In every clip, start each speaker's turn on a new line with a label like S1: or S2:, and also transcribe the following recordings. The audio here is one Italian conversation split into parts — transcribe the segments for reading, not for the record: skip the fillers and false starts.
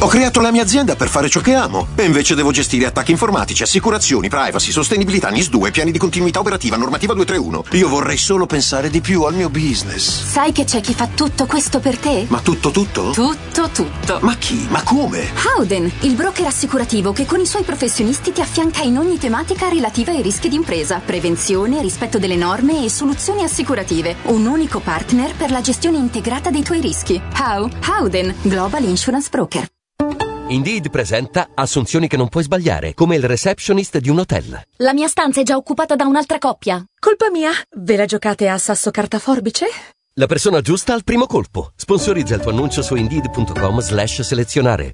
S1: Ho creato la mia azienda per fare ciò che amo e invece devo gestire attacchi informatici, assicurazioni, privacy, sostenibilità, NIS2, piani di continuità operativa, normativa 231. Io vorrei solo pensare di più al mio business.
S2: Sai che c'è chi fa tutto questo per te?
S1: Ma tutto?
S2: Tutto.
S1: Ma chi? Ma come?
S2: Howden, il broker assicurativo che con i suoi professionisti ti affianca in ogni tematica relativa ai rischi d'impresa, prevenzione, rispetto delle norme e soluzioni assicurative. Un unico partner per la gestione integrata dei tuoi rischi. Howden, Global Insurance Broker.
S3: Indeed presenta assunzioni che non puoi sbagliare, come il receptionist di un hotel.
S4: La mia stanza è già occupata da un'altra coppia.
S5: Colpa mia? Ve la giocate a sasso carta forbice?
S3: La persona giusta al primo colpo. Sponsorizza il tuo annuncio su Indeed.com/selezionare.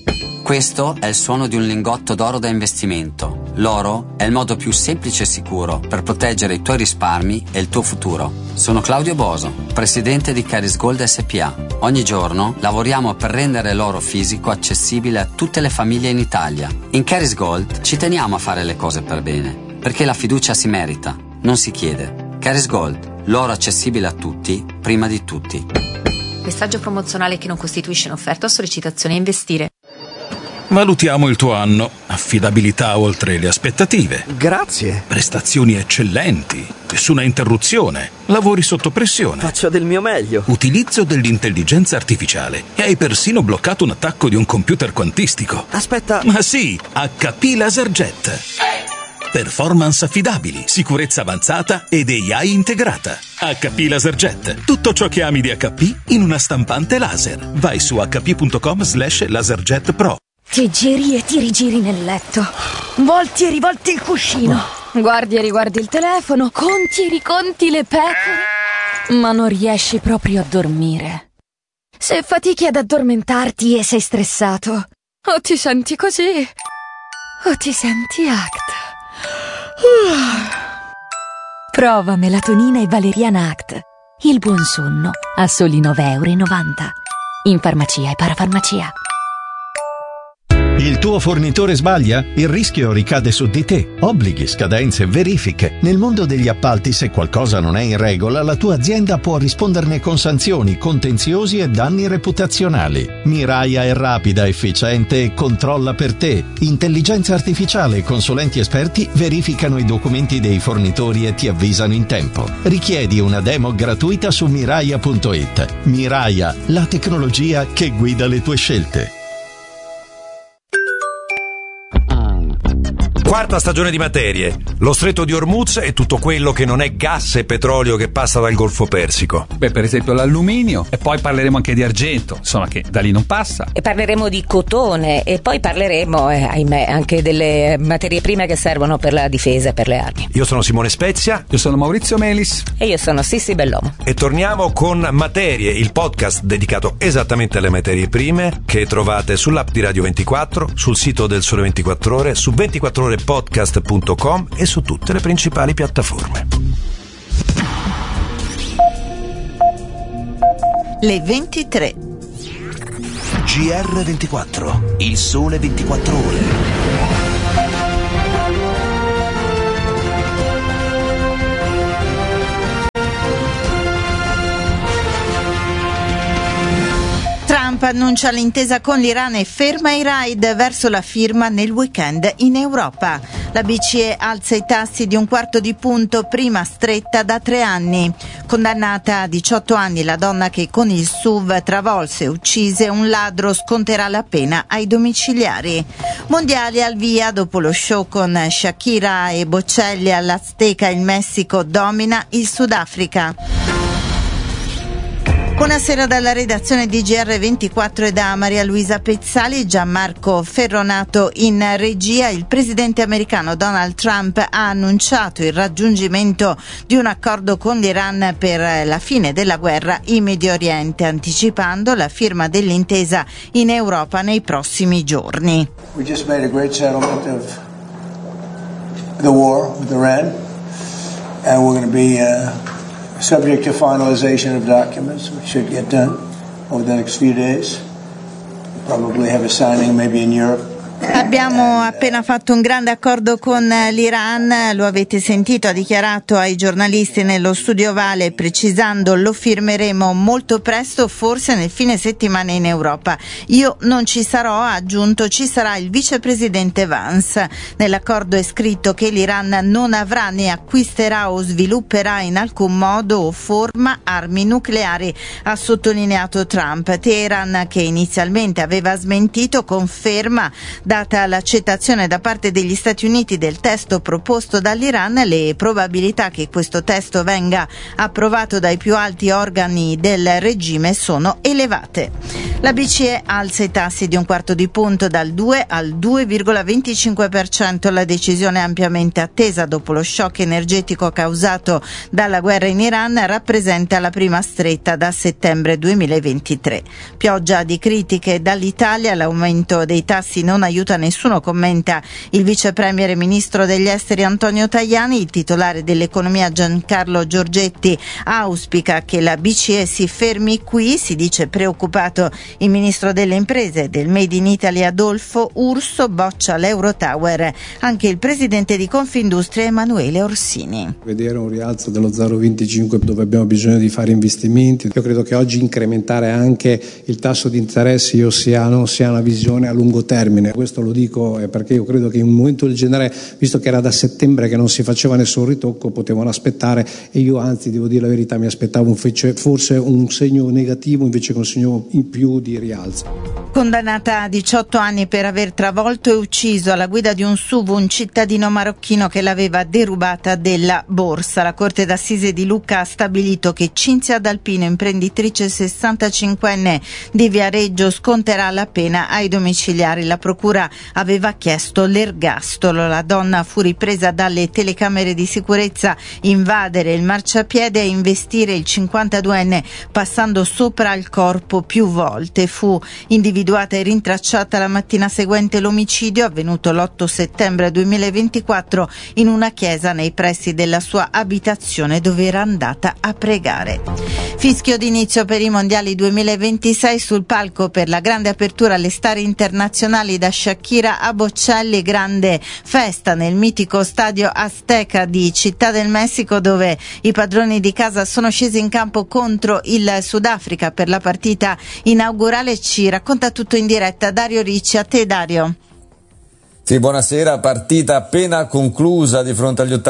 S6: Questo è il suono di un lingotto d'oro da investimento. L'oro è il modo più semplice e sicuro per proteggere i tuoi risparmi e il tuo futuro. Sono Claudio Boso, presidente di Caris Gold SPA. Ogni giorno lavoriamo per rendere l'oro fisico accessibile a tutte le famiglie in Italia. In Caris Gold ci teniamo a fare le cose per bene, perché la fiducia si merita, non si chiede. Caris Gold, l'oro accessibile a tutti, prima di tutti.
S7: Messaggio promozionale che non costituisce un'offerta o sollecitazione a investire.
S8: Valutiamo il tuo anno. Affidabilità oltre le aspettative.
S9: Grazie.
S8: Prestazioni eccellenti. Nessuna interruzione. Lavori sotto pressione.
S9: Faccio del mio meglio.
S8: Utilizzo dell'intelligenza artificiale. E hai persino bloccato un attacco di un computer quantistico.
S9: Aspetta.
S8: Ma sì, HP LaserJet. Performance affidabili, sicurezza avanzata ed AI integrata. HP LaserJet. Tutto ciò che ami di HP in una stampante laser. Vai su hp.com/laserjet pro.
S5: Ti giri e ti rigiri nel letto. Volti e rivolti il cuscino. Guardi e riguardi il telefono. Conti e riconti le pecore. Ma non riesci proprio a dormire. Se fatichi ad addormentarti e sei stressato, o ti senti così, o ti senti ACT. Prova melatonina e valeriana ACT. Il buon sonno a soli 9,90 € in farmacia e parafarmacia.
S10: Il tuo fornitore sbaglia? Il rischio ricade su di te. Obblighi, scadenze, verifiche. Nel mondo degli appalti, se qualcosa non è in regola, la tua azienda può risponderne con sanzioni, contenziosi e danni reputazionali. Miraia è rapida, efficiente e controlla per te. Intelligenza artificiale e consulenti esperti verificano i documenti dei fornitori e ti avvisano in tempo. Richiedi una demo gratuita su Miraia.it. Miraia, la tecnologia che guida le tue scelte.
S11: Quarta stagione di Materie. Lo stretto di Hormuz e tutto quello che non è gas e petrolio che passa dal Golfo Persico.
S12: Beh, per esempio l'alluminio, e poi parleremo anche di argento, insomma, che da lì non passa.
S13: E parleremo di cotone e poi parleremo, ahimè, anche delle materie prime che servono per la difesa e per le armi.
S11: Io sono Simone Spezia.
S12: Io sono Maurizio Melis.
S13: E io sono Sissi Bellomo.
S11: E torniamo con Materie, il podcast dedicato esattamente alle materie prime che trovate sull'app di Radio 24, sul sito del Sole 24 Ore, su 24orepodcast.com e su tutte le principali piattaforme.
S14: Le 23.
S15: GR24, il Sole 24 Ore.
S14: Trump annuncia l'intesa con l'Iran e ferma i raid verso la firma nel weekend in Europa. La BCE alza i tassi di 1/4 punto, prima stretta da 3 anni. Condannata a 18 anni la donna che con il SUV travolse e uccise un ladro sconterà la pena ai domiciliari. Mondiali al via dopo lo show con Shakira e Bocelli all'Azteca, il Messico domina il Sudafrica. Buonasera dalla redazione di GR24 e da Maria Luisa Pezzali e Gianmarco Ferronato in regia. Il presidente americano Donald Trump ha annunciato il raggiungimento di un accordo con l'Iran per la fine della guerra in Medio Oriente, anticipando la firma dell'intesa in Europa nei prossimi giorni.
S16: We just made a great settlement of the war with Iran, and we're going to be subject to finalization of documents, which should get done over the next few days. We'll probably have a signing maybe in Europe
S14: Abbiamo appena fatto un grande accordo con l'Iran, lo avete sentito, ha dichiarato ai giornalisti nello studio Vale, precisando: lo firmeremo molto presto, forse nel fine settimana in Europa. Io non ci sarò, ha aggiunto, ci sarà il vicepresidente Vance. Nell'accordo è scritto che l'Iran non avrà né acquisterà o svilupperà in alcun modo o forma armi nucleari, ha sottolineato Trump. Teheran, che inizialmente aveva smentito, conferma, data l'accettazione da parte degli Stati Uniti del testo proposto dall'Iran, le probabilità che questo testo venga approvato dai più alti organi del regime sono elevate. La BCE alza i tassi di un quarto di punto dal 2 al 2,25%, la decisione ampiamente attesa dopo lo shock energetico causato dalla guerra in Iran, rappresenta la prima stretta da settembre 2023. Pioggia di critiche dall'Italia, l'aumento dei tassi non aiuta nessuno, commenta il vice premier e ministro degli esteri Antonio Tajani. Il titolare dell'economia Giancarlo Giorgetti auspica che la BCE si fermi qui, si dice preoccupato il ministro delle imprese e del Made in Italy Adolfo Urso, boccia l'Eurotower anche il presidente di Confindustria Emanuele Orsini.
S9: Vedere un rialzo dello 0,25 dove abbiamo bisogno di fare investimenti, io credo che oggi incrementare anche il tasso di interesse non sia una visione a lungo termine. Questo lo dico perché io credo che in un momento del genere, visto che era da settembre che non si faceva nessun ritocco, potevano aspettare, e io anzi devo dire la verità, mi aspettavo forse un segno negativo invece che un segno in più di rialzo.
S14: Condannata a 18 anni per aver travolto e ucciso alla guida di un SUV un cittadino marocchino che l'aveva derubata della borsa. La Corte d'Assise di Lucca ha stabilito che Cinzia D'Alpino, imprenditrice 65enne di Viareggio, sconterà la pena ai domiciliari. La procura aveva chiesto l'ergastolo. La donna fu ripresa dalle telecamere di sicurezza invadere il marciapiede e investire il 52enne passando sopra il corpo più volte. Fu individuata e rintracciata la mattina seguente l'omicidio, avvenuto l'8 settembre 2024 in una chiesa nei pressi della sua abitazione dove era andata a pregare. Fischio d'inizio per i mondiali 2026, sul palco per la grande apertura alle star internazionali da Shakira a Bocelli, grande festa nel mitico stadio Azteca di Città del Messico, dove i padroni di casa sono scesi in campo contro il Sudafrica per la partita inaugurale. Ci racconta tutto in diretta Dario Ricci. A te, Dario.
S17: Sì, buonasera. Partita appena conclusa di fronte agli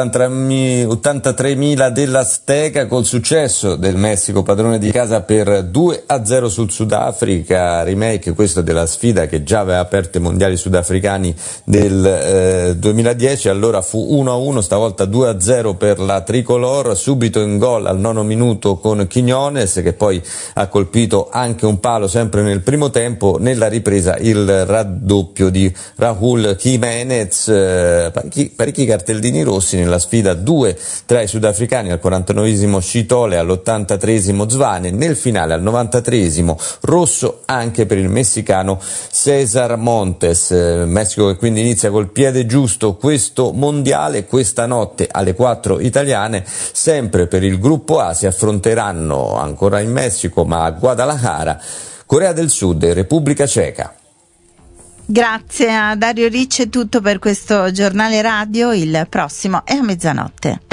S17: 83.000 dell'Azteca, col successo del Messico padrone di casa per 2-0 sul Sudafrica, remake questo della sfida che già aveva aperto i mondiali sudafricani del 2010. Allora fu 1-1, stavolta 2-0 per la tricolor, subito in gol al 9 minuto con Quiñones, che poi ha colpito anche un palo sempre nel primo tempo. Nella ripresa il raddoppio di Raúl Jiménez, parecchi cartellini rossi nella sfida, 2 tra i sudafricani, al 49esimo Scitole, all'83esimo Zvane, nel finale al 93esimo rosso anche per il messicano César Montes. Messico che quindi inizia col piede giusto questo mondiale. Questa notte alle 4 italiane, sempre per il gruppo A, si affronteranno ancora in Messico ma a Guadalajara Corea del Sud e Repubblica Ceca.
S14: Grazie a Dario Ricci, è tutto per questo giornale radio. Il prossimo è a mezzanotte.